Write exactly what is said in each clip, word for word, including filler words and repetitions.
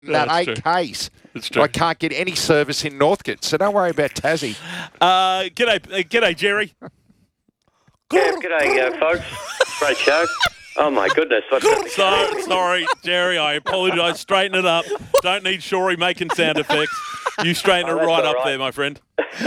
that That's eight true. Ks. It's true. I can't get any service in Northcote, so don't worry about Tassie. Uh, g'day, uh, g'day, Jerry. Yeah, g'day, uh, folks. Great show. Oh, my goodness. What's that? So, sorry, Jerry, I apologise. Straighten it up. Don't need Shory making sound effects. You straighten Oh, it that's right all up right. there, my friend.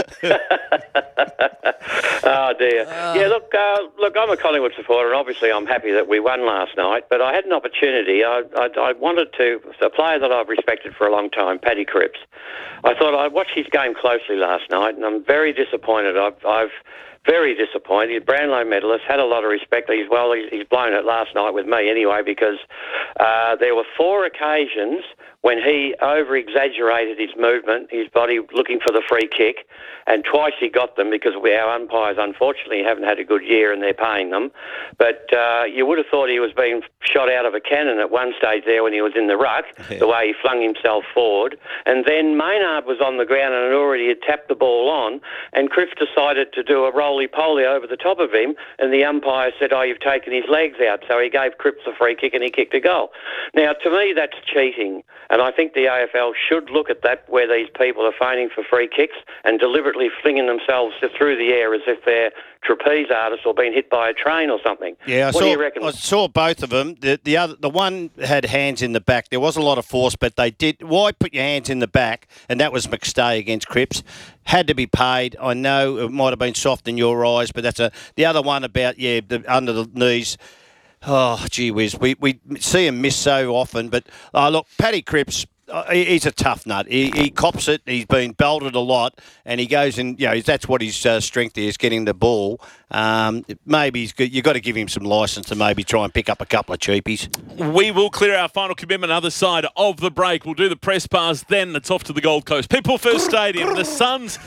Oh, dear. Yeah, look, uh, look, I'm a Collingwood supporter, and obviously I'm happy that we won last night, but I had an opportunity. I, I, I wanted to, a player that I've respected for a long time, Paddy Cripps. I thought I'd watch his game closely last night, and I'm very disappointed. I've, I've very disappointed. He's Brownlow medalist, had a lot of respect. He's, well, he's, he's blown it last night with me anyway, because uh, there were four occasions when he over-exaggerated his movement, his body looking for the free kick, and twice he got them because we, our umpires, unfortunately, haven't had a good year and they're paying them. But uh, you would have thought he was being shot out of a cannon at one stage there when he was in the ruck, Yeah. the way he flung himself forward. And then Maynard was on the ground and already had tapped the ball on, and Cripps decided to do a roly-poly over the top of him, and the umpire said, oh, you've taken his legs out. So he gave Cripps a free kick and he kicked a goal. Now, to me, that's cheating. And I think the A F L should look at that, where these people are phoning for free kicks and deliberately flinging themselves through the air as if they're trapeze artists or being hit by a train or something. Yeah, I what saw, do you reckon? I saw both of them. The, the other, the one had hands in the back. There wasn't a lot of force, but they did. Why put your hands in the back? And that was McStay against Cripps. Had to be paid. I know it might have been soft in your eyes, but that's a the other one about yeah the, under the knees. Oh, gee whiz. We, we see him miss so often. But, uh, look, Paddy Cripps, uh, he, he's a tough nut. He, he cops it. He's been belted a lot. And he goes and, you know, that's what his uh, strength is, getting the ball. Um, maybe he's good. You've got to give him some licence to maybe try and pick up a couple of cheapies. We will clear our final commitment other side of the break. We'll do the press pass, then it's off to the Gold Coast. People First Stadium, the Suns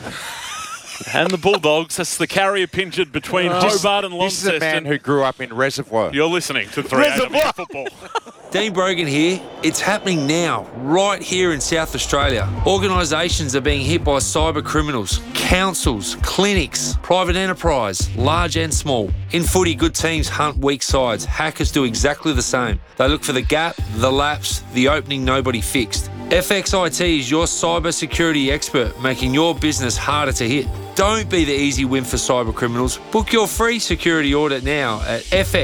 and the Bulldogs. That's the carrier pigeon between Hobart and This is a man Launceston. who grew up in Reservoir. You're listening to three A W Football. Dean Brogan here. It's happening now, right here in South Australia. Organisations are being hit by cyber criminals, councils, clinics, private enterprise, large and small. In footy, good teams hunt weak sides. Hackers do exactly the same. They look for the gap, the lapse, the opening nobody fixed. F X I T is your cyber security expert, making your business harder to hit. Don't be the easy win for cyber criminals. Book your free security audit now at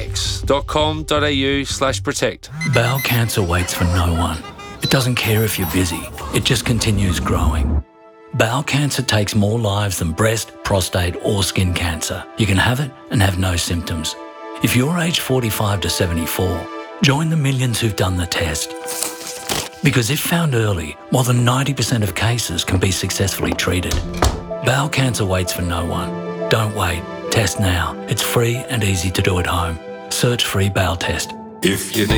fx.com.au slash protect. Bowel cancer waits for no one. It doesn't care if you're busy. It just continues growing. Bowel cancer takes more lives than breast, prostate or skin cancer. You can have it and have no symptoms. If you're aged forty-five to seventy-four, join the millions who've done the test. Because if found early, more than ninety percent of cases can be successfully treated. Bowel cancer waits for no one. Don't wait. Test now. It's free and easy to do at home. Search free bowel test. If you